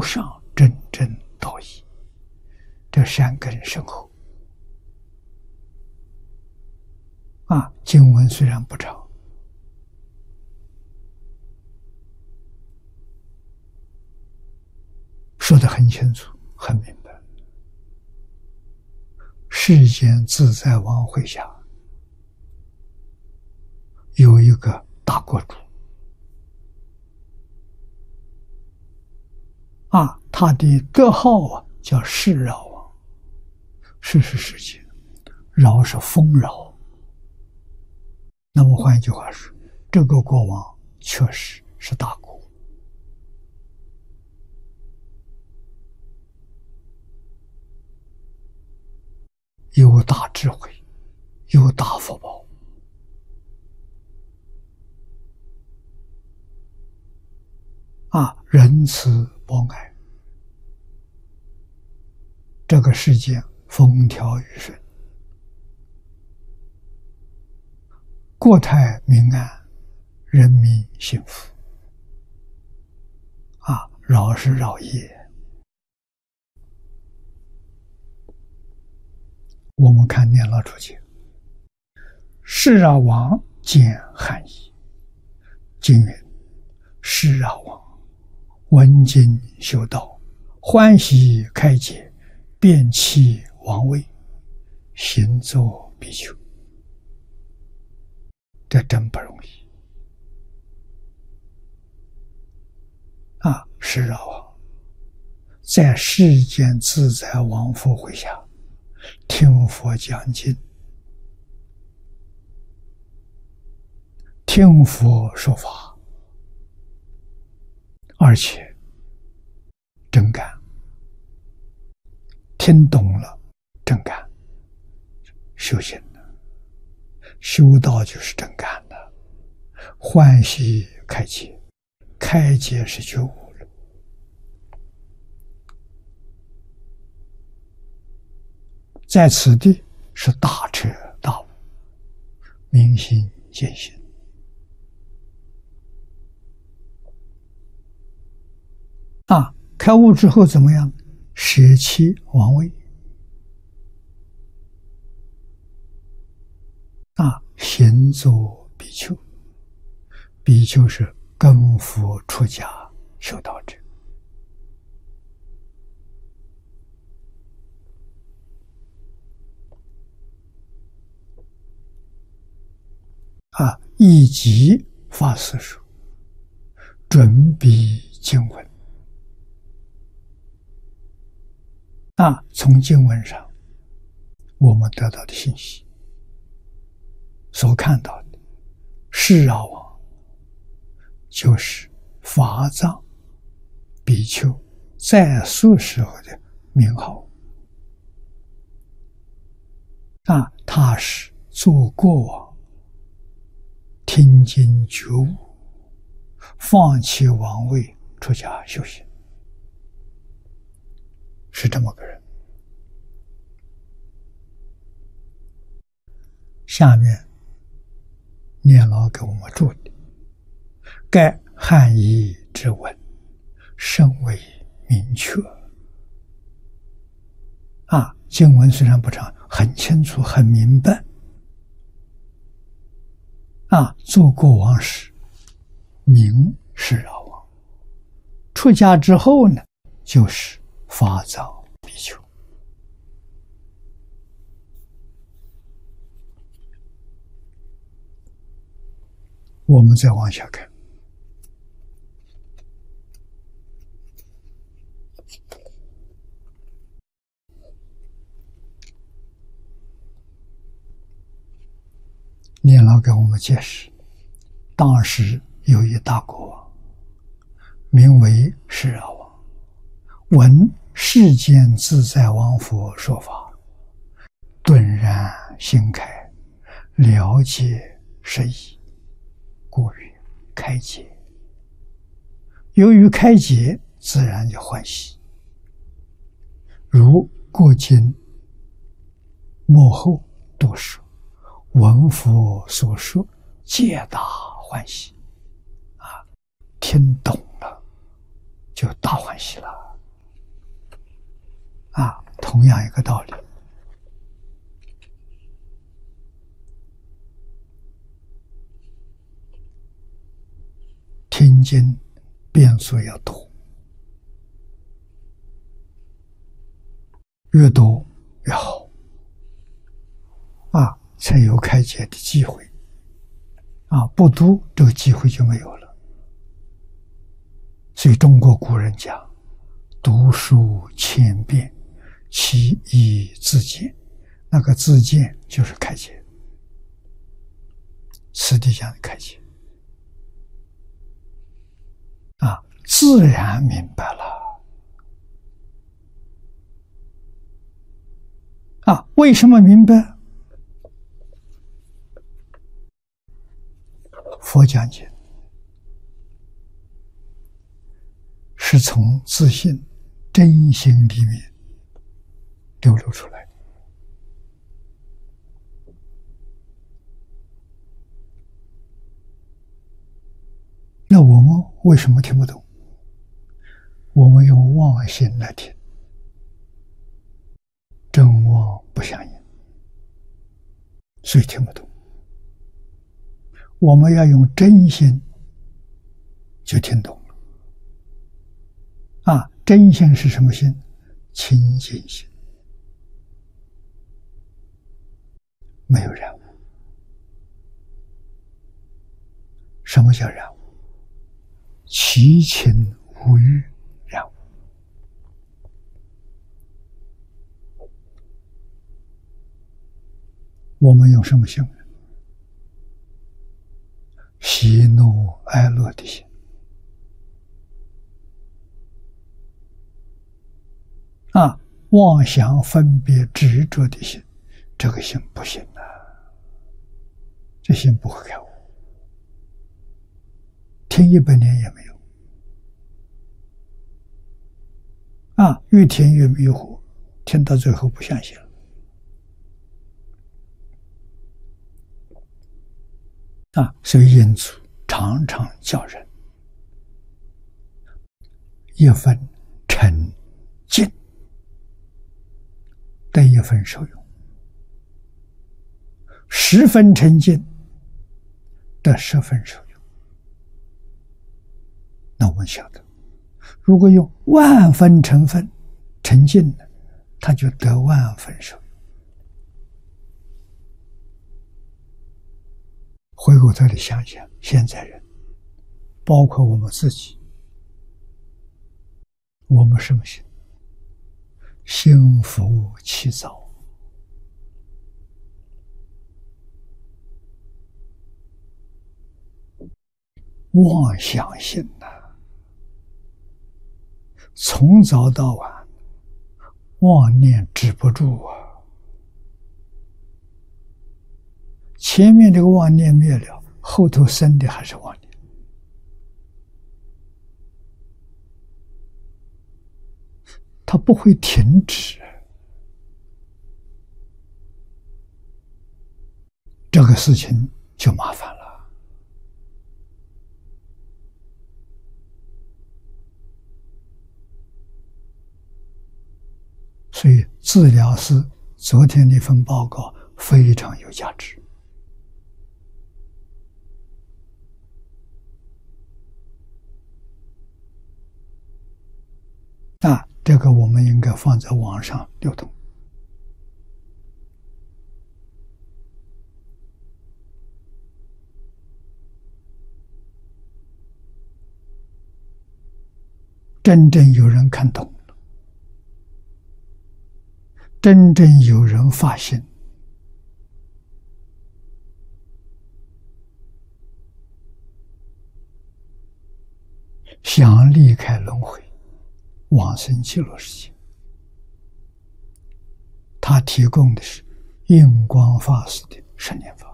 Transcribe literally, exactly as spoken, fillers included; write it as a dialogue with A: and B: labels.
A: 上真正道义，这善根深厚啊。经文虽然不长，说得很清楚很明白。世间自在王会下有一个大国主啊，他的德号啊叫世饶王。世是世界，饶是丰饶。那么换一句话说，这个国王确实是大国，有大智慧，有大福报啊，仁慈博爱，这个世界风调雨顺，国泰民安，人民幸福啊，饶是饶业。我们看念老注解，世饶王见汉译，经云：世饶王闻经修道，欢喜开解，便弃王位，行作比丘。这真不容易啊！世饶王在世间自在王佛会下听佛讲经，听佛说法，而且真干，听懂了真干，修行的修道就是真干的，欢喜开解，开解是觉悟了。在此地是大彻大悟，明心见性啊！开悟之后怎么样？舍弃王位啊，行作比丘。比丘是根福出家修道者啊，以及发四书，准备经文啊，从经文上我们得到的信息，所看到的世饶王就是法藏比丘在世时候的名号啊，他是做国王，听经觉悟，放弃王位，出家修行，是这么个人。下面念老给我们注的，盖汉译之文甚为明确啊，经文虽然不长，很清楚很明白啊。做国王时名世饶王，出家之后呢就是法藏比丘。我们再往下看，念老给我们解释，当时有一大国王，名为世饶王，闻世间自在王佛说法，顿然心开，了解实义，故曰开解。由于开解，自然就欢喜。如过经幕后读书，闻佛所说，皆大欢喜啊！听懂了，就大欢喜了啊，同样一个道理。听经变数要多，越多越好，啊，才有开解的机会。啊，不读这个机会就没有了。所以中国古人讲：“读书千遍，其义自见。”那个自见就是开解，此地讲的开解。啊，自然明白了。啊，为什么明白？佛讲解是从自信、真心里面流露出来的。那我们为什么听不懂？我们用妄心来听，真妄不相应，所以听不懂。我们要用真心，就听懂了。啊，真心是什么心？清净心，没有染污。什么叫染污？其情无欲染污。我们用什么形容？喜怒哀乐的心。啊，妄想分别执着的心，这个心不行啊，这心不会开悟，听一百年也没有。啊，越听越迷糊，听到最后不相信了。啊，所以因此常常叫人一分沉静得一分受用，十分沉静得十分受用。那我们晓得，如果用万分成分沉静呢，他就得万分受用。回过头来想想，现在人，包括我们自己，我们什么心？心浮气躁，妄想心呐、啊，从早到晚，妄念止不住啊。前面这个妄念灭了，后头生的还是妄念。它不会停止，这个事情就麻烦了。所以治疗师昨天那份报告非常有价值。啊，这个我们应该放在网上流通。真正有人看懂了，真正有人发现，想离开轮回，往生极乐世界，他提供的是印光法师的十念法。